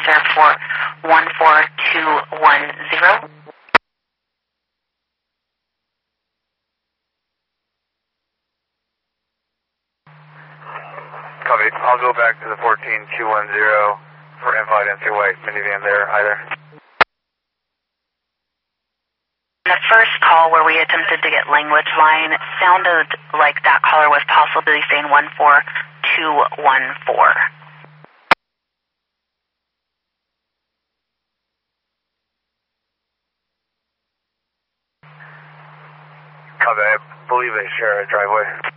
sir, for 14210. Copy. I'll go back to the 14210 for invite into white minivan there, either. The first call where we attempted to get language line sounded like that caller was possibly saying 14214. Copy. I believe they share a driveway.